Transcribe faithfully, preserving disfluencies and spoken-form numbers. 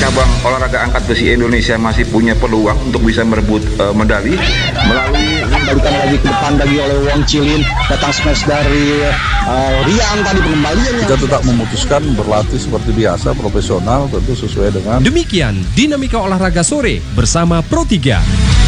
cabang olahraga angkat besi Indonesia masih punya peluang untuk bisa merebut uh, medali melalui kembalikan lagi ke depan lagi oleh Wong Chilin, datang smash dari uh, Rian tadi pengembaliannya. Kita tetap memutuskan berlatih seperti biasa, profesional, tentu sesuai dengan. Demikian dinamika olahraga sore bersama Pro tiga.